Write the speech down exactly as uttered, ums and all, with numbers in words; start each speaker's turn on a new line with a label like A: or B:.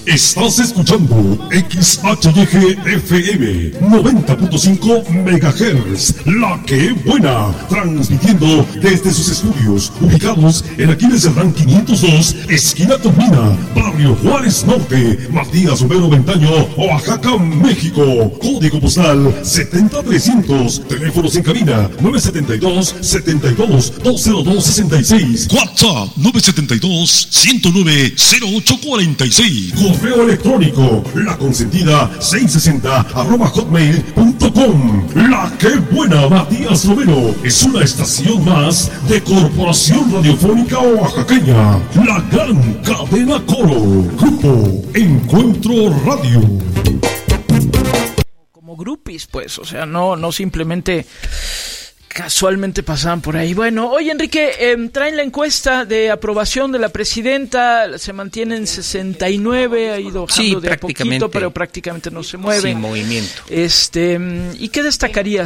A: Estás escuchando X H Y G F M noventa punto cinco megahertz, La Que Buena, transmitiendo desde sus estudios ubicados en Aquiles Cerdán quinientos dos, esquina Tomina, Barrio Juárez Norte, Matías Romero Ventaño, Oaxaca, México. Código postal setenta trescientos, teléfonos en cabina nueve siete dos, siete dos, dos cero dos seis seis, WhatsApp nueve siete dos, uno cero nueve, cero ocho cuatro seis, correo electrónico laconsentida seiscientos sesenta arroba hotmail punto com. La Que Buena, Matías Romero, es una estación más de Corporación Radiofónica Oaxaqueña, la gran cadena Coro, Grupo Encuentro Radio.
B: Como groupies, pues, o sea, no, no simplemente casualmente pasaban por ahí. Bueno, oye, Enrique, eh, traen la encuesta de aprobación de la presidenta, se mantiene en sesenta y nueve, ha ido bajando
C: sí,
B: de a poquito, pero prácticamente no se mueve.
C: Sin movimiento.
B: Este, ¿y qué destacarías?